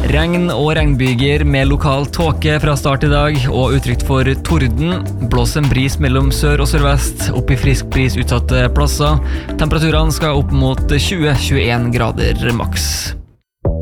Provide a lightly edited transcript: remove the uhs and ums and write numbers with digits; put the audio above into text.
Regn og regnbyger med lokal tåke fra start i dag, og utrygt for torden. Blås en bris mellom sør og sørvest, opp i frisk bris utsatte plasser. Temperaturene skal opp mot 20-21 grader maks.